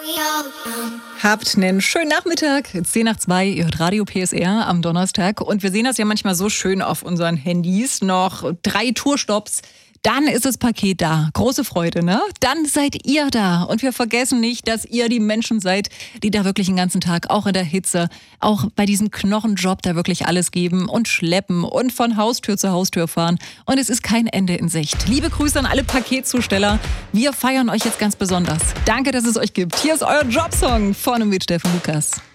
Habt einen schönen Nachmittag, 10:02, ihr hört Radio PSR am Donnerstag. Und wir sehen das ja manchmal so schön auf unseren Handys. Noch 3 Tourstopps, dann ist das Paket da. Große Freude, ne? Dann seid ihr da. Und wir vergessen nicht, dass ihr die Menschen seid, die da wirklich den ganzen Tag, auch in der Hitze, auch bei diesem Knochenjob da wirklich alles geben und schleppen und von Haustür zu Haustür fahren. Und es ist kein Ende in Sicht. Liebe Grüße an alle Paketzusteller. Wir feiern euch jetzt ganz besonders. Danke, dass es euch gibt. Hier ist euer Jobsong von und mit Steffen Lukas.